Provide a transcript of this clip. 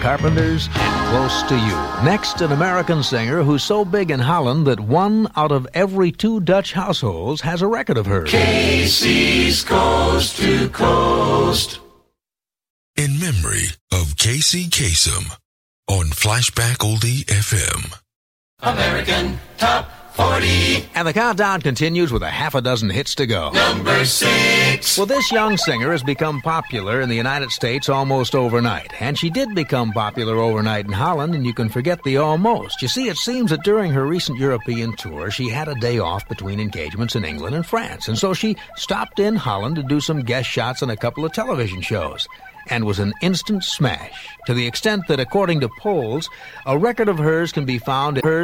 Carpenters and Close to You. Next, an American singer who's so big in Holland that 1 out of every 2 Dutch households has a record of hers. Casey's Coast to Coast. In memory of Casey Kasem on Flashback Oldie FM. American Top 40. And the countdown continues with a half a dozen hits to go. Number 6. Well, this young singer has become popular in the United States almost overnight. And she did become popular overnight in Holland, and you can forget the almost. You see, it seems that during her recent European tour, she had a day off between engagements in England and France. And so she stopped in Holland to do some guest shots on a couple of television shows. And was an instant smash, to the extent that, according to polls, a record of hers can be found